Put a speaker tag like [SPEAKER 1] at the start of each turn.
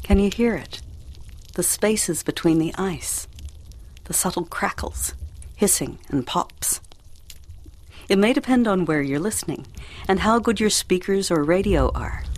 [SPEAKER 1] Can you hear it? The spaces between the ice, the subtle crackles, hissing and pops. It may depend on where you're listening and how good your speakers or radio are.